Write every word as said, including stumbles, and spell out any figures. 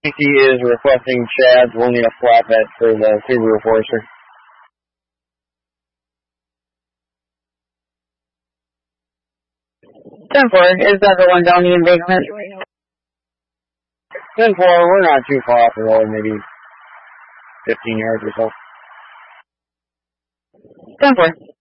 He is requesting Chads. We'll need a flatbed for the Subaru Forester. ten four, is that the one down the embankment? ten four, we're not too far off the road, maybe fifteen yards or so. ten four.